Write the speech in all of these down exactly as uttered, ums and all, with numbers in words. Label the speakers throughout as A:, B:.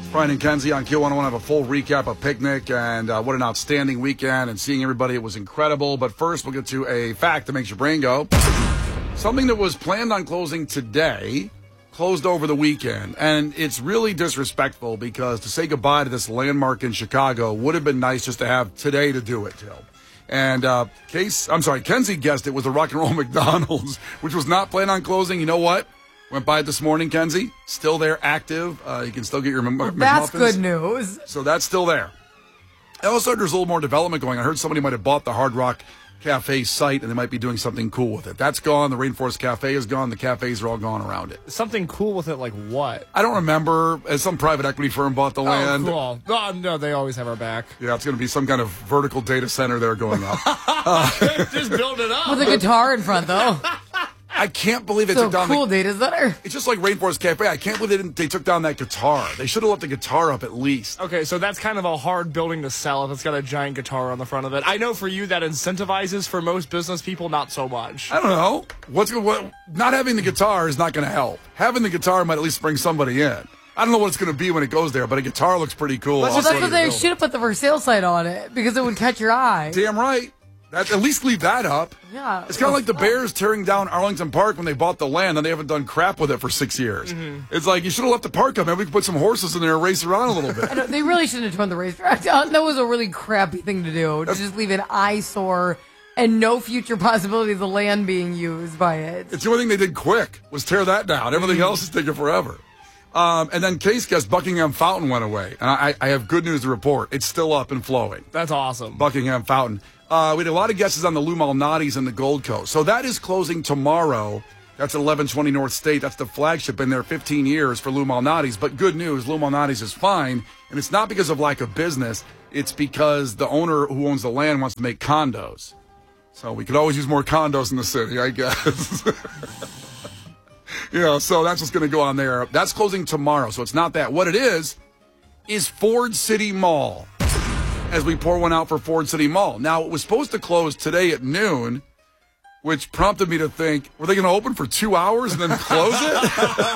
A: Brian and Kenzie on Q one oh one have a full recap of Picnic and uh, what an outstanding weekend, and seeing everybody, it was incredible. But first, we'll get to a fact that makes your brain go. Something that was planned on closing today closed over the weekend, and it's really disrespectful because to say goodbye to this landmark in Chicago would have been nice just to have today to do it till. And uh, Case, I'm sorry, Kenzie guessed it was the Rock and Roll McDonald's, which was not planned on closing. You know what? Went by it this morning, Kenzie. Still there, active. Uh, you can still get your m-
B: well,
A: McMuffins.
B: That's good news.
A: So that's still there. I also heard there's a little more development going on. I heard somebody might have bought the Hard Rock Cafe site, and they might be doing something cool with it. That's gone. The Rainforest Cafe is gone. The cafes are all gone around it.
C: Something cool with it, like what?
A: I don't remember. As some private equity firm bought the land.
C: Oh, cool. Oh, no, they always have our back.
A: Yeah, it's going to be some kind of vertical data center there going up. uh,
C: Just build it up.
B: With a guitar in front, though.
A: I can't believe they
B: so
A: took down
B: cool
A: the
B: data center.
A: It's just like Rainforest Cafe. I can't believe they didn't. They took down that guitar. They should have left the guitar up at least.
C: Okay, so that's kind of a hard building to sell if it's got a giant guitar on the front of it. I know for you that incentivizes. For most business people, not so much.
A: I don't know. What's what? Not having the guitar is not going to help. Having the guitar might at least bring somebody in. I don't know what it's going to be when it goes there, but a guitar looks pretty cool.
B: Well, that's what they should have put the for sale sign on it, because it would catch your eye.
A: Damn right. That, at least leave that up.
B: Yeah.
A: It's kind of like the Bears tearing down Arlington Park when they bought the land, and they haven't done crap with it for six years. Mm-hmm. It's like, you should have left the park up. Maybe we could put some horses in there and race around a little bit.
B: I don't, they really shouldn't have torn the racetrack down. That was a really crappy thing to do. To just leave an eyesore and no future possibility of the land being used by it.
A: It's the only thing they did quick was tear that down. Everything mm-hmm. else is taking forever. Um, and then Case guessed Buckingham Fountain went away. And I, I have good news to report. It's still up and flowing.
C: That's awesome.
A: Buckingham Fountain. Uh, we had a lot of guesses on the Lou Malnati's in the Gold Coast. So that is closing tomorrow. That's at eleven twenty North State. That's the flagship. Been there fifteen years for Lou Malnati's. But good news, Lou Malnati's is fine. And it's not because of lack of business. It's because the owner who owns the land wants to make condos. So we could always use more condos in the city, I guess. You know, so that's what's going to go on there. That's closing tomorrow. So it's not that. What it is, is Ford City Mall. As we pour one out for Ford City Mall. Now, it was supposed to close today at noon, which prompted me to think, were they going to open for two hours and then close it?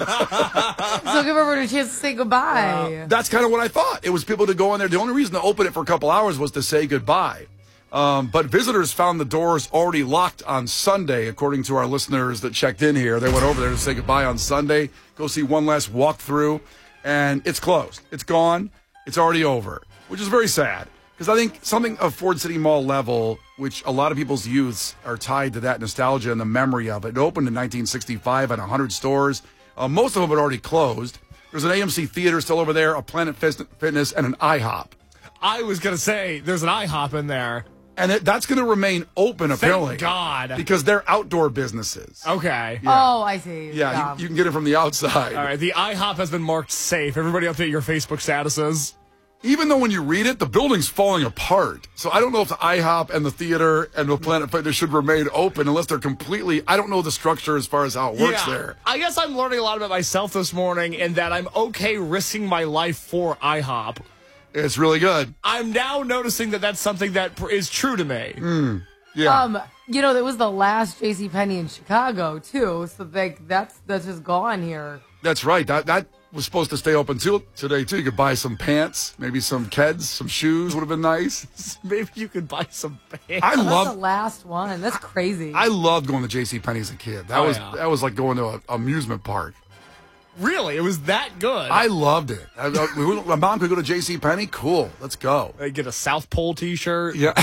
B: So give everyone a chance to say goodbye.
A: Uh, that's kind of what I thought. It was people to go in there. The only reason to open it for a couple hours was to say goodbye. Um, but visitors found the doors already locked on Sunday, according to our listeners that checked in here. They went over there to say goodbye on Sunday, go see one last walkthrough, and it's closed. It's gone. It's already over, which is very sad. Because I think something of Ford City Mall level, which a lot of people's youths are tied to that nostalgia and the memory of it. It opened in nineteen sixty-five at one hundred stores. Uh, most of them had already closed. There's an A M C Theater still over there, a Planet Fitness, and an IHOP.
C: I was going to say, there's an IHOP in there.
A: And it, that's going to remain open, apparently.
C: Thank God.
A: Because they're outdoor businesses.
C: Okay.
A: Yeah.
B: Oh, I see.
A: Yeah,
B: yeah.
A: You, you can get it from the outside.
C: All right, the IHOP has been marked safe. Everybody update your Facebook statuses.
A: Even though when you read it, the building's falling apart. So I don't know if the IHOP and the theater and the Planet Fitness should remain open unless they're completely... I don't know the structure as far as how it works
C: yeah,
A: there.
C: I guess I'm learning a lot about myself this morning and that I'm okay risking my life for IHOP.
A: It's really good.
C: I'm now noticing that that's something that is true to me.
A: Mm, yeah.
B: Um, you know, that was the last JCPenney in Chicago, too. So, like, that's that's just gone here.
A: That's right. That that was supposed to stay open too, today, too. You could buy some pants, maybe some Keds, some shoes would have been nice.
C: Maybe you could buy some pants.
A: I
B: oh,
A: love
B: that's the last one. That's crazy.
A: I loved going to JCPenney as a kid. That
C: oh,
A: was
C: yeah.
A: that was like going to an amusement park.
C: Really? It was that good?
A: I loved it. I, I, my mom could go to JCPenney. Cool. Let's go.
C: I get a South Pole t-shirt.
A: Yeah.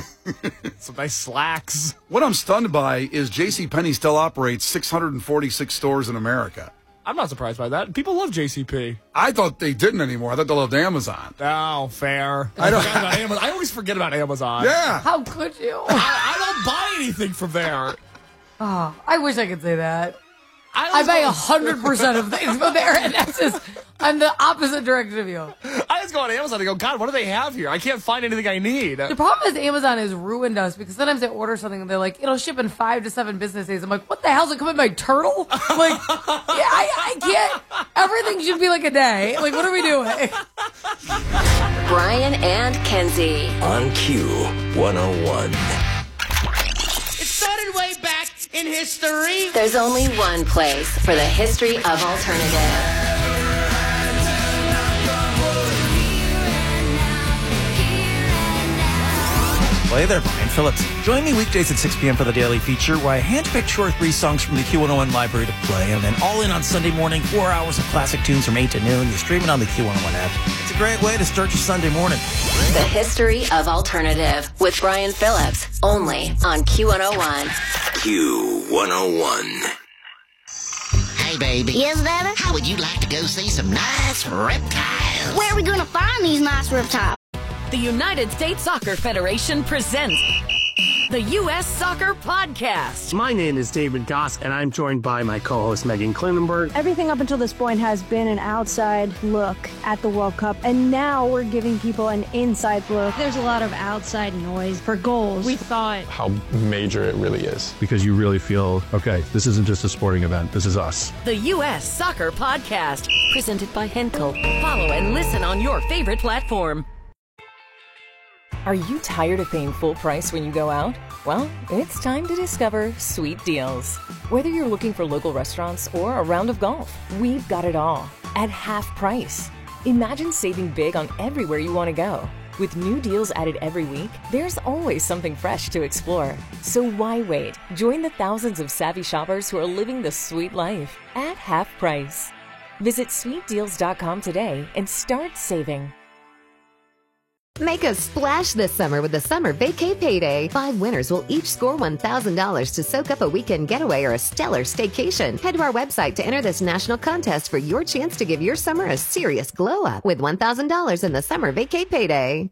C: Some nice slacks.
A: What I'm stunned by is JCPenney still operates six hundred forty-six stores in America.
C: I'm not surprised by that. People love J C P.
A: I thought they didn't anymore. I thought they loved Amazon.
C: Oh, fair.
A: I, don't,
C: I, about Amazon. I always forget about Amazon.
A: Yeah.
B: How could you?
C: I, I don't buy anything from there.
B: Oh, I wish I could say that.
C: I,
B: I buy one hundred percent of things from there, and that's just, I'm the opposite direction of you.
C: I just go on Amazon and go, God, what do they have here? I can't find anything I need.
B: The problem is Amazon has ruined us because sometimes I order something and they're like, it'll ship in five to seven business days. I'm like, what the hell's it come in my turtle? I'm like, yeah, I, I can't. Everything should be like a day. Like, what are we doing?
D: Brian and Kenzie
E: on Q one oh one.
F: It started way back in history.
D: There's only one place for the history of alternative.
G: Hey there, Brian Phillips. Join me weekdays at six p.m. for the Daily Feature, where I handpick two or three songs from the Q one oh one library to play, and then all in on Sunday morning, four hours of classic tunes from eight to noon. You're streaming on the Q one oh one app. It's a great way to start your Sunday morning.
D: The History of Alternative with Brian Phillips, only on Q one oh one.
E: Q one oh one.
H: Hey, baby.
I: Yes, Daddy?
H: How would you like to go see some nice reptiles?
I: Where are we going to find these nice reptiles?
J: The United States Soccer Federation presents the U S Soccer Podcast.
K: My name is David Goss, and I'm joined by my co-host, Megan Klinenberg.
L: Everything up until this point has been an outside look at the World Cup, and now we're giving people an inside look.
M: There's a lot of outside noise for goals. We thought
N: how major it really is.
O: Because you really feel, okay, this isn't just a sporting event, this is us.
J: The U S Soccer Podcast, presented by Henkel. Follow and listen on your favorite platform.
P: Are you tired of paying full price when you go out? Well, it's time to discover Sweet Deals. Whether you're looking for local restaurants or a round of golf, we've got it all at half price. Imagine saving big on everywhere you want to go. With new deals added every week, there's always something fresh to explore. So why wait? Join the thousands of savvy shoppers who are living the sweet life at half price. Visit sweet deals dot com today and start saving.
Q: Make a splash this summer with the Summer Vacay Payday. Five winners will each score one thousand dollars to soak up a weekend getaway or a stellar staycation. Head to our website to enter this national contest for your chance to give your summer a serious glow-up with one thousand dollars in the Summer Vacay Payday.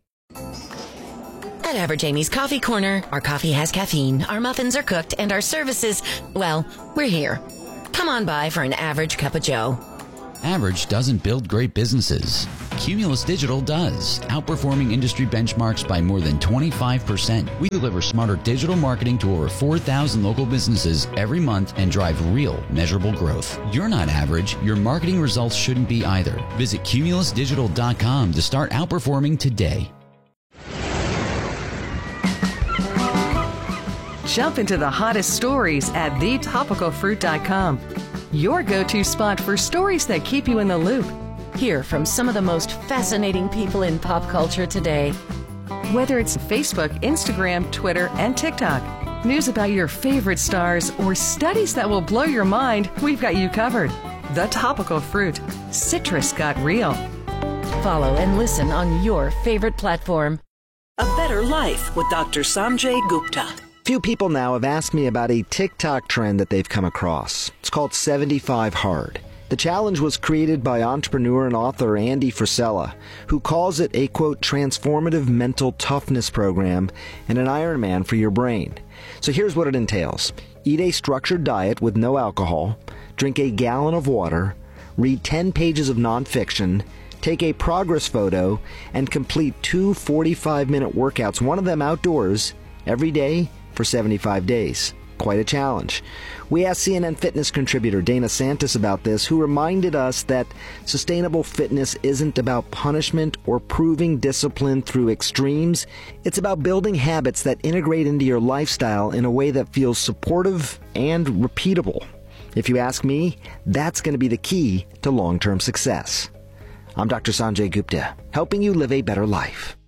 R: At Average Amy's Coffee Corner, our coffee has caffeine, our muffins are cooked, and our services, well, we're here. Come on by for an average cup of joe.
S: Average doesn't build great businesses. Cumulus Digital does, outperforming industry benchmarks by more than twenty-five percent. We deliver smarter digital marketing to over four thousand local businesses every month and drive real, measurable growth. You're not average. Your marketing results shouldn't be either. Visit cumulus digital dot com to start outperforming today.
T: Jump into the hottest stories at the topical fruit dot com. Your go-to spot for stories that keep you in the loop.
J: Hear from some of the most fascinating people in pop culture today.
T: Whether it's Facebook, Instagram, Twitter, and TikTok, news about your favorite stars, or studies that will blow your mind, we've got you covered. The Topical Fruit. Citrus got real.
J: Follow and listen on your favorite platform.
U: A Better Life with Doctor Sanjay Gupta.
V: Few people now have asked me about a TikTok trend that they've come across. It's called seventy-five hard. The challenge was created by entrepreneur and author Andy Frisella, who calls it a, quote, transformative mental toughness program and an Ironman for your brain. So here's what it entails. Eat a structured diet with no alcohol, drink a gallon of water, read ten pages of nonfiction, take a progress photo, and complete two forty-five minute workouts, one of them outdoors, every day for seventy-five days. Quite a challenge. We asked C N N Fitness contributor Dana Santis about this, who reminded us that sustainable fitness isn't about punishment or proving discipline through extremes. It's about building habits that integrate into your lifestyle in a way that feels supportive and repeatable. If you ask me, that's going to be the key to long-term success. I'm Doctor Sanjay Gupta, helping you live a better life.